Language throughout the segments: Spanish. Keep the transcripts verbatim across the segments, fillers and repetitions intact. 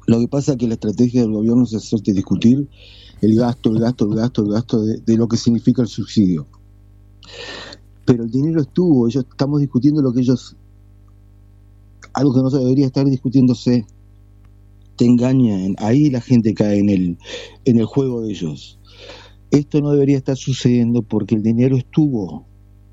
Lo que pasa es que la estrategia del gobierno es hacerte discutir el gasto, el gasto, el gasto, el gasto de, de lo que significa el subsidio. Pero el dinero estuvo, ellos estamos discutiendo lo que ellos, algo que no se debería estar discutiéndose, te engañan, ahí la gente cae en el, en el juego de ellos. Esto no debería estar sucediendo porque el dinero estuvo.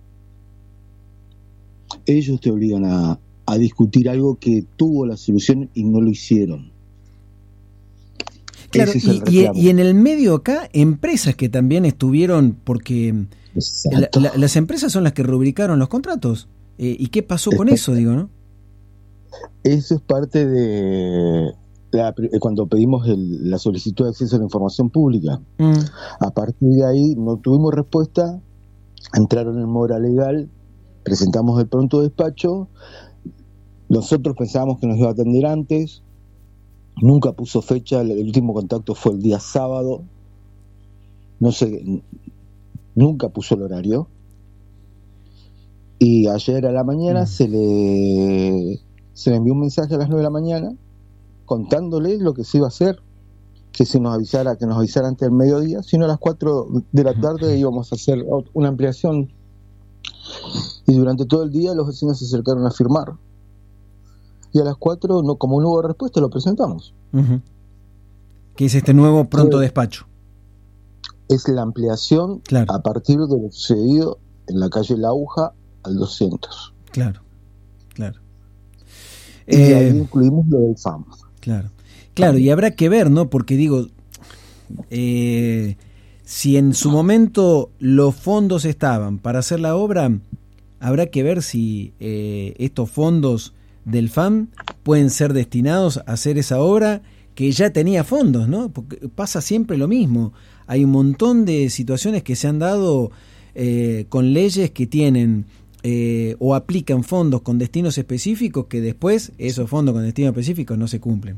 Ellos te obligan a, a discutir algo que tuvo la solución y no lo hicieron. Claro, y, y, y en el medio acá, empresas que también estuvieron, porque la, la, las empresas son las que rubricaron los contratos. Eh, ¿Y qué pasó con eso, digo, no? Eso es parte de la, cuando pedimos el, la solicitud de acceso a la información pública. Mm. A partir de ahí no tuvimos respuesta, entraron en mora legal, presentamos el pronto despacho, nosotros pensábamos que nos iba a atender antes, nunca puso fecha, el último contacto fue el día sábado, no sé, nunca puso el horario, y ayer a la mañana mm. se le se le envió un mensaje a las nueve de la mañana contándole lo que se iba a hacer, que se nos avisara, que nos avisara antes del mediodía, sino a las cuatro de la tarde íbamos a hacer una ampliación, y durante todo el día los vecinos se acercaron a firmar. Y a las cuatro, no, como no hubo respuesta, lo presentamos. Uh-huh. ¿Qué es este nuevo pronto eh, despacho? Es la ampliación claro. a partir de lo sucedido en la calle La Aguja al doscientos. Claro, claro. Y eh, ahí incluimos lo del F A M. Claro, claro, y habrá que ver, ¿no? Porque digo, eh, si en su momento los fondos estaban para hacer la obra, habrá que ver si eh, estos fondos del F A M pueden ser destinados a hacer esa obra que ya tenía fondos, ¿no? Porque pasa siempre lo mismo. Hay un montón de situaciones que se han dado eh, con leyes que tienen eh, o aplican fondos con destinos específicos que después esos fondos con destinos específicos no se cumplen.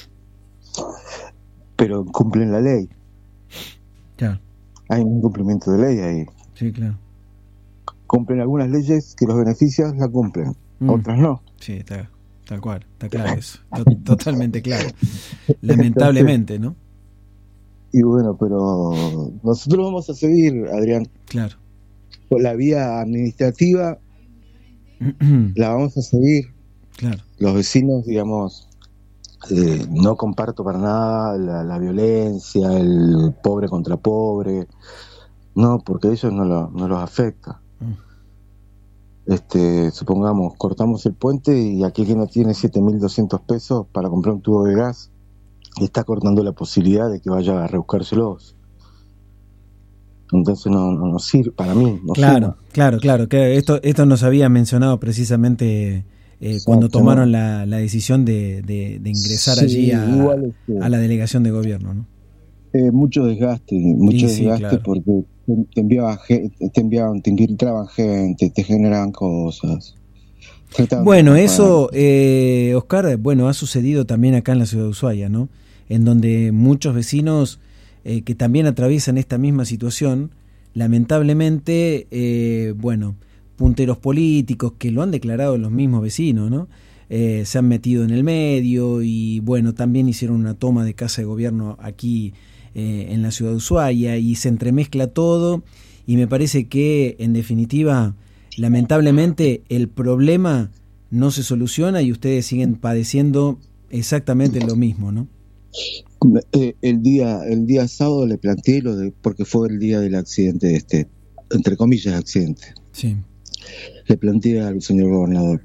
Pero cumplen la ley. Claro. Hay un cumplimiento de ley ahí. Sí, claro. Cumplen algunas leyes que los beneficios la cumplen. Mm. Otras no. Sí, está, tal cual, está claro eso, totalmente claro. Lamentablemente, ¿no? Y bueno, pero nosotros vamos a seguir, Adrián. Claro. Por la vía administrativa la vamos a seguir. Claro. Los vecinos, digamos, eh, no comparto para nada la, la violencia, el pobre contra pobre, no, porque a ellos no, lo, no los afecta. Este, supongamos, cortamos el puente y aquel que no tiene siete mil doscientos pesos para comprar un tubo de gas está cortando la posibilidad de que vaya a rebuscárselos. Entonces no, no, no sirve, para mí no claro, suma. Claro, claro, que esto, esto nos había mencionado precisamente eh, cuando tomaron la, la decisión de, de, de ingresar sí, allí a, este, a la delegación de gobierno, ¿no? Eh, mucho desgaste, mucho sí, desgaste sí, claro. porque te enviaban, te enviaban, te infiltraban gente, te generaban cosas. Bueno, eso, eh, Oscar, bueno, ha sucedido también acá en la ciudad de Ushuaia, ¿no? En donde muchos vecinos eh, que también atraviesan esta misma situación, lamentablemente, eh, bueno, punteros políticos que lo han declarado los mismos vecinos, ¿no? Eh, se han metido en el medio y, bueno, también hicieron una toma de casa de gobierno aquí eh, en la ciudad de Ushuaia y se entremezcla todo y me parece que, en definitiva, lamentablemente el problema no se soluciona y ustedes siguen padeciendo exactamente lo mismo, ¿no? Eh, el día el día sábado le planteé lo de, porque fue el día del accidente, este, entre comillas accidente. Sí. Le planteé al señor gobernador,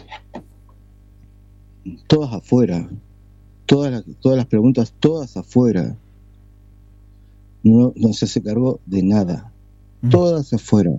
todas afuera, todas las, todas las preguntas, todas afuera. No, no se hace cargo de nada, uh-huh. Todas afuera.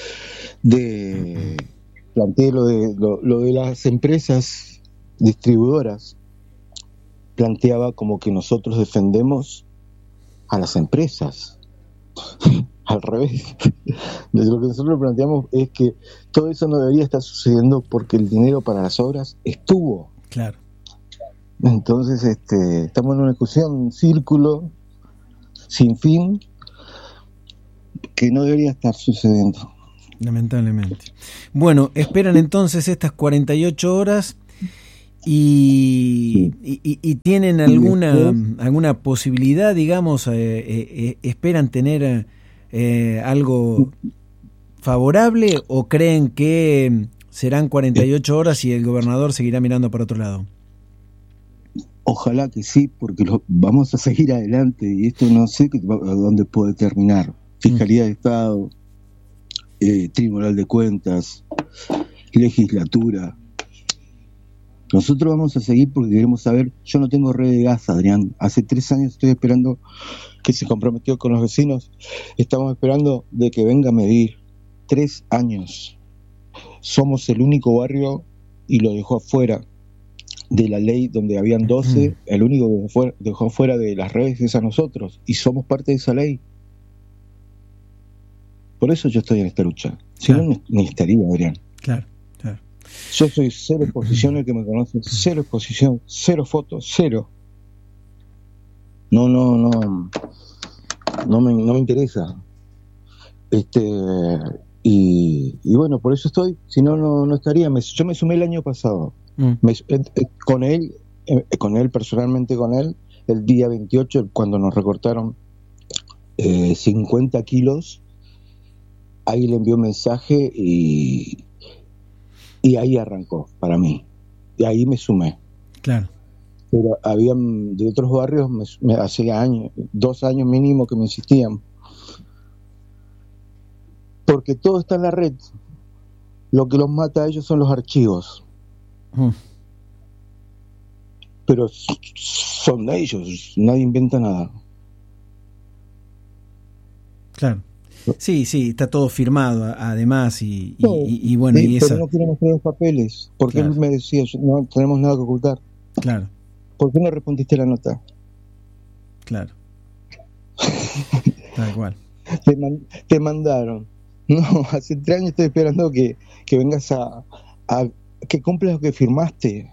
De planteé lo de lo, lo de las empresas distribuidoras, planteaba como que nosotros defendemos a las empresas. Al revés. Lo que nosotros planteamos es que todo eso no debería estar sucediendo porque el dinero para las obras estuvo. Claro. Entonces, este, estamos en una discusión, un círculo sin fin que no debería estar sucediendo. Lamentablemente. Bueno, esperan entonces estas cuarenta y ocho horas Y, Sí. y, y tienen alguna después, alguna posibilidad, digamos, eh, eh, esperan tener eh, algo favorable o creen que serán cuarenta y ocho horas y el gobernador seguirá mirando para otro lado. ojalá que sí, porque lo, vamos a seguir adelante y esto no sé que, a dónde puede terminar. Fiscalía de Estado, eh, Tribunal de Cuentas, legislatura. Nosotros vamos a seguir porque queremos saber. Yo no tengo red de gas, Adrián. Hace tres años estoy esperando que se comprometió con los vecinos. Estamos esperando de que venga a medir. Tres años. Somos el único barrio, y lo dejó afuera de la ley donde habían doce, mm. el único que fue, dejó fuera de las redes es a nosotros, y somos parte de esa ley. Por eso yo estoy en esta lucha. Si claro. no, ni estaría, Adrián. Claro, claro. Yo soy cero exposición, el que me conoce, cero exposición, cero fotos, cero. No, no, no, no me, no me interesa. Este, y, y bueno, por eso estoy, si no, no, no estaría. Me, yo me sumé el año pasado. Mm. Me, eh, con él, eh, con él, personalmente con él, el día veintiocho, cuando nos recortaron eh, cincuenta kilos, ahí le envió un mensaje y, y ahí arrancó para mí. Y ahí me sumé. Claro. Pero habían de otros barrios, me, me, hace años, dos años mínimo que me insistían. Porque todo está en la red. Lo que los mata a ellos son los archivos. Mm. Pero son de ellos, nadie inventa nada. Claro. Sí, sí, está todo firmado además y, y, y, y bueno, sí, y pero esa... no quieren mostrar los papeles, porque claro. Él me decía, no tenemos nada que ocultar. Claro. ¿Por qué no respondiste la nota? Claro. Tal cual. Te, man, te mandaron. No, hace tres años estoy esperando que, que vengas a, a que cumplas lo que firmaste.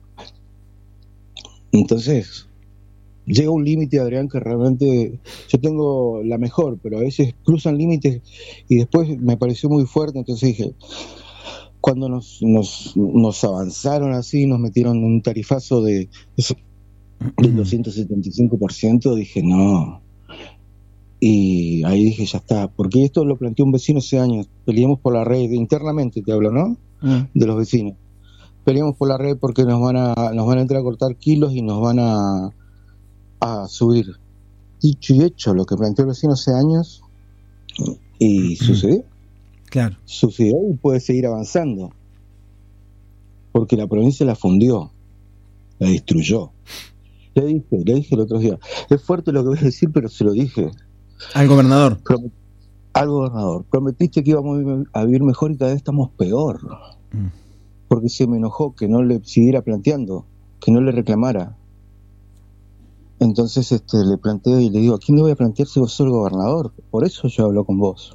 Entonces, llega un límite, Adrián, que realmente yo tengo la mejor, pero a veces cruzan límites y después me pareció muy fuerte, entonces dije, cuando nos, nos, nos avanzaron así, nos metieron un tarifazo de del doscientos setenta y cinco por ciento, dije, no. Y ahí dije, ya está, porque esto lo planteó un vecino hace años, peleamos por la red, internamente te hablo, ¿no? Mm. De los vecinos. Peleamos por la red porque nos van a nos van a entrar a cortar kilos y nos van a, a subir. Dicho y hecho, lo que planteó el vecino hace años, y sucedió. Claro. Sucedió y puede seguir avanzando. Porque la provincia la fundió, la destruyó. Le dije, le dije el otro día, es fuerte lo que voy a decir, pero se lo dije. Al gobernador. Promet, al gobernador. Prometiste que íbamos a vivir mejor y cada vez estamos peor. Mm. Porque se me enojó que no le siguiera planteando, que no le reclamara. Entonces este, le planteo y le digo, ¿a quién le voy a plantear si vos sos el gobernador? Por eso yo hablo con vos.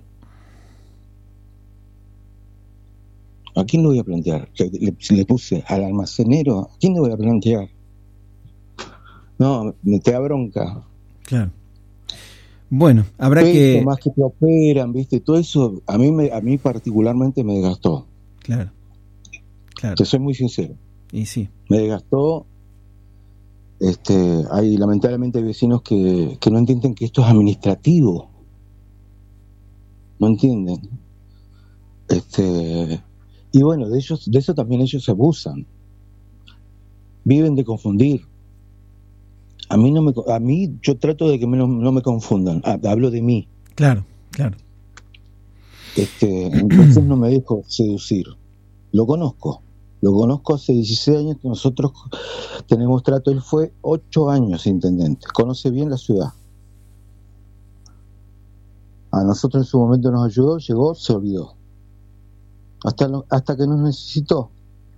¿A quién le voy a plantear? Le, le, le puse al almacenero, ¿a quién le voy a plantear? No, me te da bronca. Claro. Bueno, habrá Peso, que... más que te operan, ¿viste? Todo eso a mí, me, a mí particularmente me desgastó. Claro. Claro. Te soy muy sincero. Y sí. Me desgastó. Este, hay lamentablemente hay vecinos que, que no entienden que esto es administrativo. No entienden. Este, y bueno, de ellos, de eso también ellos se abusan. Viven de confundir. A mí no me, a mí yo trato de que me no, no me confundan. Hablo de mí. Claro, claro. Este, entonces no me dejo seducir. Lo conozco. Lo conozco hace dieciséis años que nosotros tenemos trato. Él fue ocho años intendente. Conoce bien la ciudad. A nosotros en su momento nos ayudó, llegó, se olvidó. Hasta, lo, hasta que nos necesitó.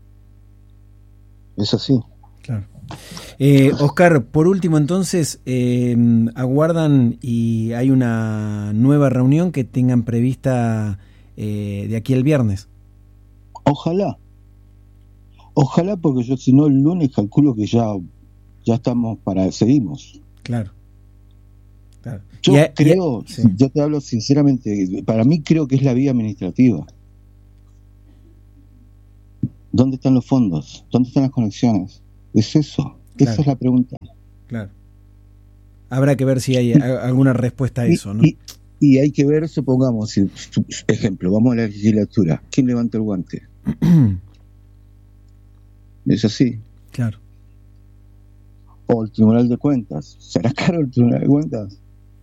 Es así. Claro. Eh, Oscar, por último entonces, eh, aguardan y hay una nueva reunión que tengan prevista eh, de aquí al viernes. Ojalá. Ojalá, porque yo si no el lunes calculo que ya ya estamos para seguimos. Claro. Claro. Yo a, creo, a, sí. yo te hablo sinceramente, para mí creo que es la vía administrativa. ¿Dónde están los fondos? ¿Dónde están las conexiones? Es eso, claro. Esa es la pregunta. Claro. Habrá que ver si hay alguna respuesta a eso, ¿no? Y, y, y hay que ver, supongamos, si, su, ejemplo, vamos a la legislatura. ¿Quién levanta el guante? Es así. Claro. O el Tribunal de Cuentas. ¿Será caro el Tribunal de Cuentas?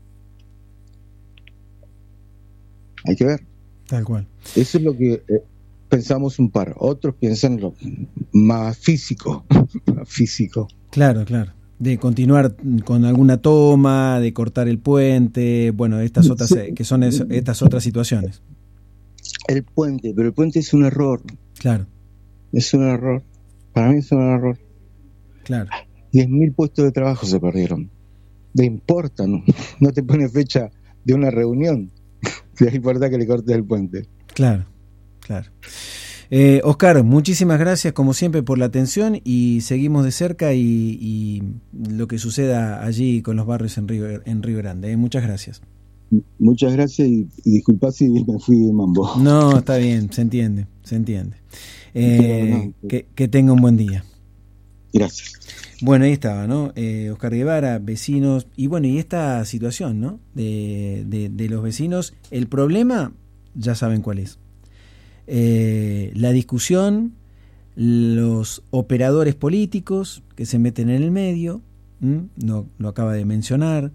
Hay que ver. Tal cual. Eso es lo que eh, pensamos un par. Otros piensan lo más físico. Más físico. Claro, claro. De continuar con alguna toma, de cortar el puente, bueno, estas otras, sí. que son es, estas otras situaciones. El puente, pero el puente es un error. Claro. Es un error. Para mí es un error. Claro. diez mil puestos de trabajo se perdieron. No importa, ¿no? No te pone fecha de una reunión. Te importa que le cortes el puente. Claro, claro. Eh, Oscar, muchísimas gracias como siempre por la atención y seguimos de cerca y, y lo que suceda allí con los barrios en Río, en Río Grande. Eh, muchas gracias. Muchas gracias y, y disculpa si me fui de mambo. No, está bien, se entiende, se entiende. Eh, no, que, que tenga un buen día. Gracias. Bueno, ahí estaba, ¿no? Eh, Oscar Guevara, vecinos, y bueno, y esta situación, ¿no? De, de, de los vecinos, el problema, ya saben cuál es. Eh, la discusión, los operadores políticos que se meten en el medio, ¿m? No lo acaba de mencionar,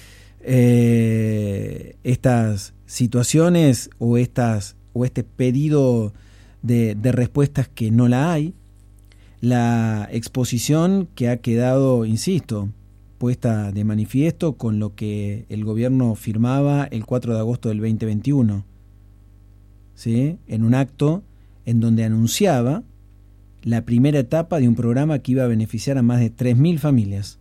eh, estas situaciones o estas o este pedido de, de respuestas que no la hay, la exposición que ha quedado, insisto, puesta de manifiesto con lo que el gobierno firmaba el cuatro de agosto del veinte veintiuno. ¿Sí? En un acto en donde anunciaba la primera etapa de un programa que iba a beneficiar a más de tres mil familias.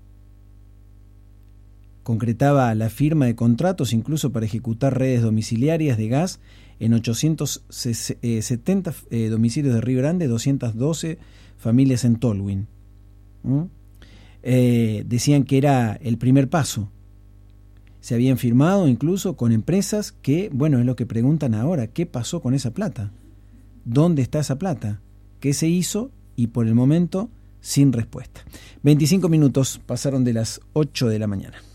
Concretaba la firma de contratos incluso para ejecutar redes domiciliarias de gas en ochocientos setenta eh, domicilios de Río Grande, doscientas doce familias en Tolwyn. ¿Mm? Eh, decían que era el primer paso. Se habían firmado incluso con empresas que, bueno, es lo que preguntan ahora, ¿qué pasó con esa plata? ¿Dónde está esa plata? ¿Qué se hizo? Y por el momento, sin respuesta. veinticinco minutos pasaron de las ocho de la mañana.